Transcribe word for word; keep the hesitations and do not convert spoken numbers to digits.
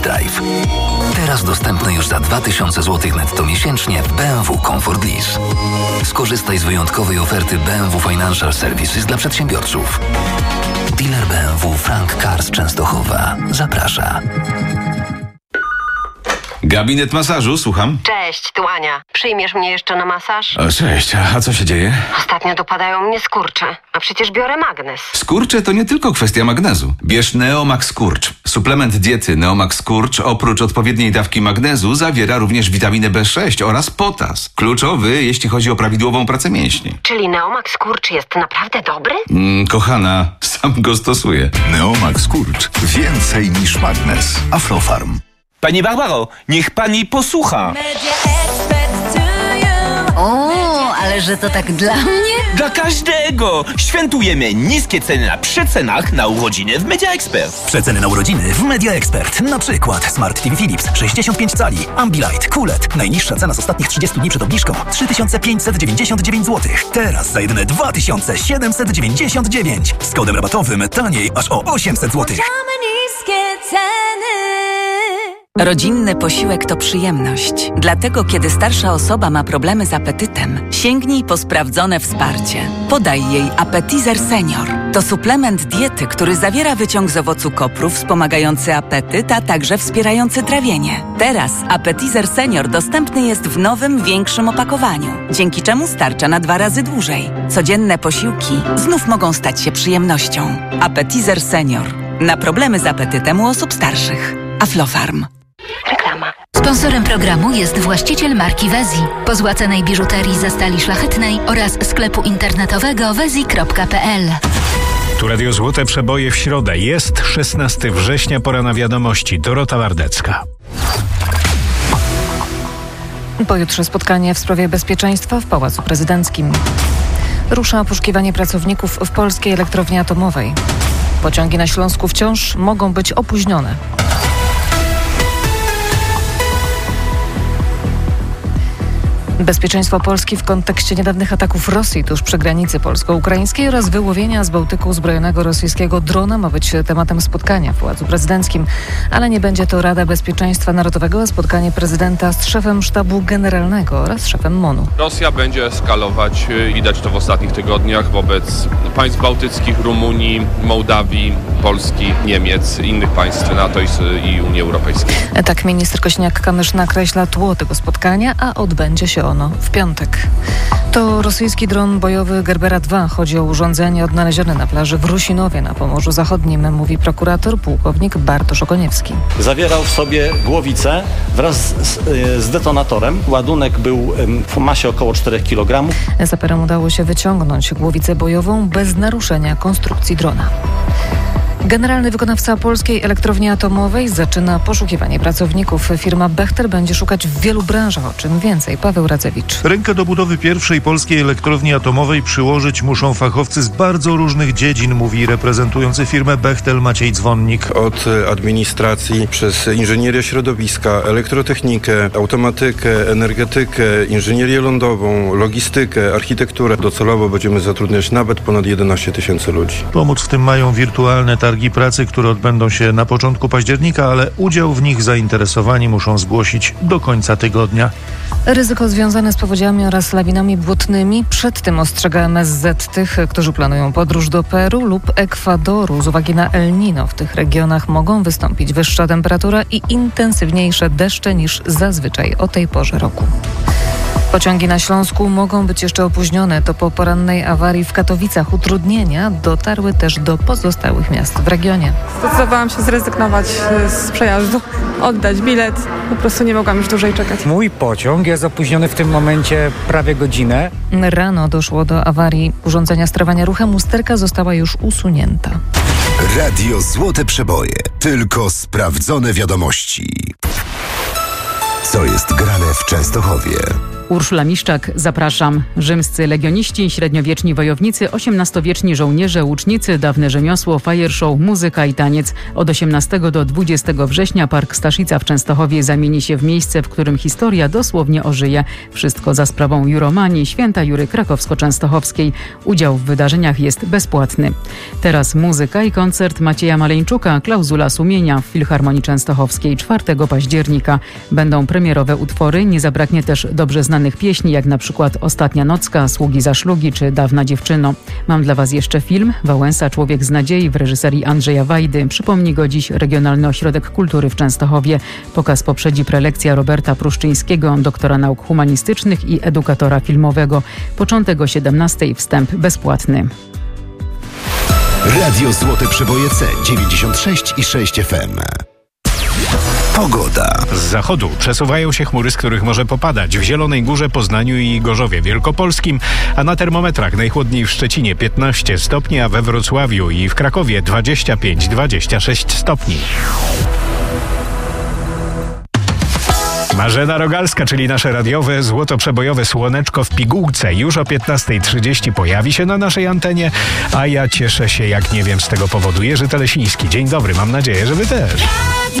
Drive. Teraz dostępny już za dwa tysiące złotych netto miesięcznie w B M W Comfort Lease. Skorzystaj z wyjątkowej oferty B M W Financial Services dla przedsiębiorców. Dealer B M W Frank Cars Częstochowa zaprasza. Gabinet masażu, słucham. Cześć, tu Ania. Przyjmiesz mnie jeszcze na masaż? O, cześć, a co się dzieje? Ostatnio dopadają mnie skurcze, a przecież biorę magnes. Skurcze to nie tylko kwestia magnezu. Bierz Neomax Skurcz. Suplement diety Neomax Skurcz oprócz odpowiedniej dawki magnezu zawiera również witaminę B sześć oraz potas. Kluczowy, jeśli chodzi o prawidłową pracę mięśni. Czyli Neomax Skurcz jest naprawdę dobry? Mm, kochana, sam go stosuję. Neomax Skurcz. Więcej niż magnes. Aflofarm. Pani Barbaro, niech pani posłucha. O, ale że to tak dla mnie? Dla każdego! Świętujemy niskie ceny na przecenach na urodziny w Media Expert. Przeceny na urodziny w Media Expert. Na przykład Smart T V Philips sześćdziesiąt pięć cali, Ambilight, Q L E D. Najniższa cena z ostatnich trzydziestu dni przed obniżką trzy tysiące pięćset dziewięćdziesiąt dziewięć złotych. Teraz za jedyne dwa tysiące siedemset dziewięćdziesiąt dziewięć. Z kodem rabatowym taniej aż o osiemset złotych. Rodzinny posiłek to przyjemność. Dlatego, kiedy starsza osoba ma problemy z apetytem, sięgnij po sprawdzone wsparcie. Podaj jej Appetizer Senior. To suplement diety, który zawiera wyciąg z owocu kopru wspomagający apetyt, a także wspierający trawienie. Teraz Appetizer Senior dostępny jest w nowym, większym opakowaniu, dzięki czemu starcza na dwa razy dłużej. Codzienne posiłki znów mogą stać się przyjemnością. Appetizer Senior. Na problemy z apetytem u osób starszych. Aflofarm. Reklama. Sponsorem programu jest właściciel marki Wezi, pozłacanej biżuterii ze stali szlachetnej oraz sklepu internetowego wezi kropka pe el. Tu Radio Złote Przeboje w środę. Jest szesnastego września, pora na wiadomości. Dorota Wardecka. Pojutrze spotkanie w sprawie bezpieczeństwa w Pałacu Prezydenckim. Rusza poszukiwanie pracowników w polskiej elektrowni atomowej. Pociągi na Śląsku wciąż mogą być opóźnione. Bezpieczeństwo Polski w kontekście niedawnych ataków Rosji tuż przy granicy polsko-ukraińskiej oraz wyłowienia z Bałtyku uzbrojonego rosyjskiego drona ma być tematem spotkania w Pałacu Prezydenckim. Ale nie będzie to Rada Bezpieczeństwa Narodowego, a spotkanie prezydenta z szefem sztabu generalnego oraz szefem MONU. Rosja będzie eskalować, widać to w ostatnich tygodniach, wobec państw bałtyckich, Rumunii, Mołdawii, Polski, Niemiec, innych państw NATO i Unii Europejskiej. Tak minister Kośniak-Kamysz nakreśla tło tego spotkania, a odbędzie się ono w piątek. To rosyjski dron bojowy Gerbera dwa. Chodzi o urządzenie odnalezione na plaży w Rusinowie na Pomorzu Zachodnim, mówi prokurator pułkownik Bartosz Okoniewski. Zawierał w sobie głowicę wraz z, z detonatorem. Ładunek był w masie około czterech kilogramów. Saperom udało się wyciągnąć głowicę bojową bez naruszenia konstrukcji drona. Generalny wykonawca polskiej elektrowni atomowej zaczyna poszukiwanie pracowników. Firma Bechtel będzie szukać w wielu branżach. O czym więcej? Paweł Radzewicz. Rękę do budowy pierwszej polskiej elektrowni atomowej przyłożyć muszą fachowcy z bardzo różnych dziedzin, mówi reprezentujący firmę Bechtel Maciej Dzwonnik. Od administracji, przez inżynierię środowiska, elektrotechnikę, automatykę, energetykę, inżynierię lądową, logistykę, architekturę. Docelowo będziemy zatrudniać nawet ponad jedenaście tysięcy ludzi. Pomóc w tym mają wirtualne targi Targi pracy, które odbędą się na początku października, ale udział w nich zainteresowani muszą zgłosić do końca tygodnia. Ryzyko związane z powodziami oraz lawinami błotnymi. Przed tym ostrzega M S Z tych, którzy planują podróż do Peru lub Ekwadoru. Z uwagi na El Niño w tych regionach mogą wystąpić wyższa temperatura i intensywniejsze deszcze niż zazwyczaj o tej porze roku. Pociągi na Śląsku mogą być jeszcze opóźnione. To po porannej awarii w Katowicach. Utrudnienia dotarły też do pozostałych miast w regionie. Zdecydowałam się zrezygnować z przejazdu, oddać bilet. Po prostu nie mogłam już dłużej czekać. Mój pociąg jest opóźniony w tym momencie prawie godzinę. Rano doszło do awarii urządzenia sterowania ruchem. Usterka została już usunięta. Radio Złote Przeboje. Tylko sprawdzone wiadomości. Co jest grane w Częstochowie? Urszula Miszczak, zapraszam. Rzymscy legioniści, średniowieczni wojownicy, osiemnastowieczni żołnierze, łucznicy, dawne rzemiosło, fajershow, muzyka i taniec. Od osiemnastego do dwudziestego września Park Staszica w Częstochowie zamieni się w miejsce, w którym historia dosłownie ożyje. Wszystko za sprawą Juromanii, Święta Jury Krakowsko-Częstochowskiej. Udział w wydarzeniach jest bezpłatny. Teraz muzyka i koncert Macieja Maleńczuka, Klauzula sumienia w Filharmonii Częstochowskiej czwartego października. Będą premierowe utwory, nie zabraknie też dobrze znanych pieśni, jak na przykład Ostatnia nocka, Sługi za szlugi czy Dawna dziewczyno. Mam dla Was jeszcze film Wałęsa, Człowiek z nadziei w reżyserii Andrzeja Wajdy. Przypomni go dziś Regionalny Ośrodek Kultury w Częstochowie. Pokaz poprzedzi prelekcja Roberta Pruszczyńskiego, doktora nauk humanistycznych i edukatora filmowego. Początek o siedemnastej, wstęp bezpłatny. Radio Złote Przeboje C dziewięćdziesiąt sześć i sześć F M. Pogoda. Z zachodu przesuwają się chmury, z których może popadać w Zielonej Górze, Poznaniu i Gorzowie Wielkopolskim, a na termometrach najchłodniej w Szczecinie piętnaście stopni, a we Wrocławiu i w Krakowie dwadzieścia pięć do dwudziestu sześciu stopni. Marzena Rogalska, czyli nasze radiowe, złotoprzebojowe słoneczko w pigułce, już o piętnasta trzydzieści pojawi się na naszej antenie, a ja cieszę się jak nie wiem z tego powodu. Jerzy Telesiński, dzień dobry, mam nadzieję, że wy też.